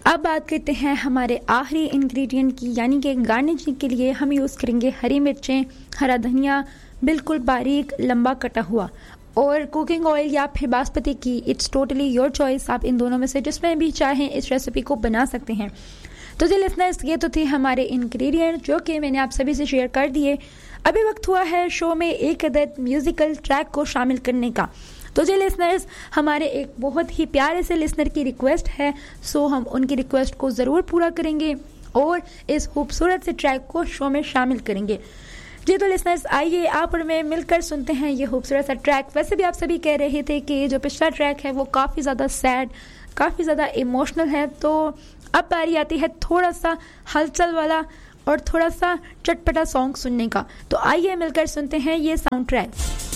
अब बात करते हैं हमारे आखिरी इंग्रेडिएंट की, यानी कि गार्निशिंग के लिए हम यूज़ करेंगे हरी मिर्चें, हरा धनिया बिल्कुल बारीक लंबा कटा हुआ, और कुकिंग ऑयल या फिर बासमती की, इट्स टोटली योर चॉइस। आप इन दोनों में से जिसमें भी चाहें इस रेसिपी को बना सकते हैं। तो जी लिसनर्स, ये तो थे हमारे इंग्रेडिएंट जो कि मैंने आप सभी से शेयर कर दिए। अभी वक्त हुआ है शो में एक अदद म्यूजिकल ट्रैक को शामिल करने का। तो जी लिसनर्स, हमारे एक बहुत ही प्यारे से लिसनर की रिक्वेस्ट है, सो हम उनकी रिक्वेस्ट को ज़रूर पूरा करेंगे और इस खूबसूरत से ट्रैक को शो में शामिल करेंगे। जी तो लिसनर्स, आइए आप और मैं मिलकर सुनते हैं ये खूबसूरत सा ट्रैक। वैसे भी आप सभी कह रहे थे कि जो पिछला ट्रैक है वो काफ़ी ज़्यादा सैड, काफ़ी ज़्यादा इमोशनल है, तो अब बारी आती है थोड़ा सा हलचल वाला और थोड़ा सा चटपटा सॉन्ग सुनने का। तो आइए मिलकर सुनते हैं ये साउंड ट्रैक।